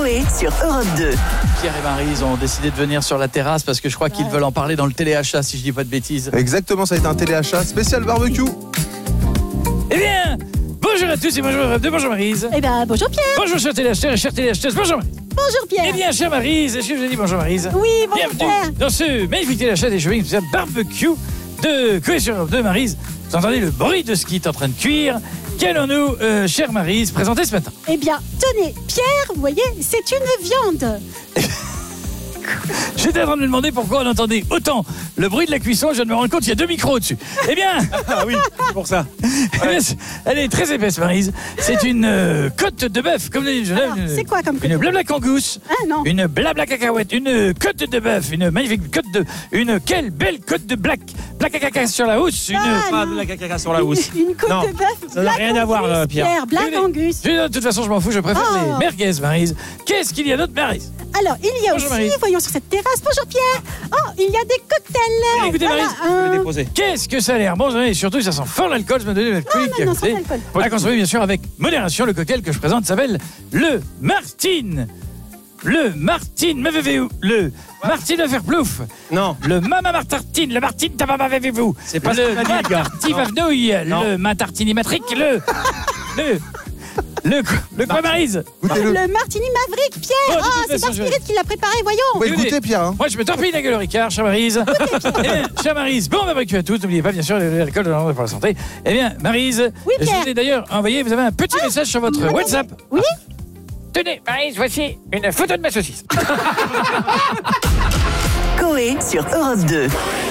Coé sur Europe 2. Pierre et Maryse ont décidé de venir sur la terrasse parce que je crois qu'ils veulent en parler dans le téléachat, si je dis pas de bêtises. Exactement, ça va être un téléachat spécial barbecue. Eh bien, bonjour à tous et bonjour Europe 2, bonjour Maryse. Eh ben, bonjour Pierre. Bonjour chers téléacheteurs et chères téléacheteuses, bonjour Maryse. Bonjour Pierre. Eh bien, chère Maryse, est-ce que je vous ai dit bonjour Maryse? Oui, bonjour Bienvenue Pierre. dans ce magnifique téléachat des cheveux spécial barbecue de Coé sur Europe 2, Maryse. Vous entendez le bruit de ce qui est en train de cuire. Qu'allons-nous, chère Maryse, présenter ce matin? Eh bien, tenez, Pierre, vous voyez, c'est une viande. J'étais en train de me demander pourquoi on entendait autant le bruit de la cuisson. Je viens de me rendre compte qu'il y a 2 micros dessus. Eh bien, Ah oui, c'est pour ça. elle est très épaisse, Maryse. C'est une côte de bœuf, comme le dit je Alors, c'est quoi comme côte une de blabla cangousse, Ah non. une blabla cacahuète, une côte de bœuf, une magnifique côte de, quelle belle côte de black caca sur la housse, Ah, de la caca sur la housse. Une côte Non, de bœuf. ça n'a rien à voir, Black Angus, Pierre. Black Angus. De toute façon, je m'en fous, je préfère Oh. les merguez, Maryse. Qu'est-ce qu'il y a d'autre, Maryse? Alors, il y a Bonjour, aussi, Maryse. voyons sur cette terrasse, bonjour Pierre. Oh, il y a des cocktails. Écoutez, Voilà, Maryse, déposer. Qu'est-ce que ça a l'air bon, et surtout, ça sent fort l'alcool. Je me donnais l'alcoolique non, à non, côté. sans alcool. À consommer, bien sûr, avec modération. Le cocktail que je présente s'appelle le Martine. Le Martine, me vevez-vous? Le Martine de faire plouf. Non. Le Mama Martartine, le Martine Tababa vevez-vous? C'est pas ce le qu'on a dit, les gars. Martarti Vavnouille, Non. le Matartini Matric, le quoi, Maryse? Goûtez-le. Le Martini Maverick, Pierre. Oh, de toute Oh, c'est façon, Marguerite qui l'a préparé, voyons. Vous pouvez goûter, Pierre. Hein. Moi, je me torpille la gueule au Ricard, chère Maryse. Eh bien, chère Maryse, bon barbecue à tous. N'oubliez pas, bien sûr, l'alcool pour la santé. Eh bien, Maryse, Oui, je Pierre. vous ai d'ailleurs envoyé, vous avez un petit message sur votre attendez. WhatsApp. Oui. Tenez, Maryse, voici une photo de ma saucisse. Coé sur Europe 2.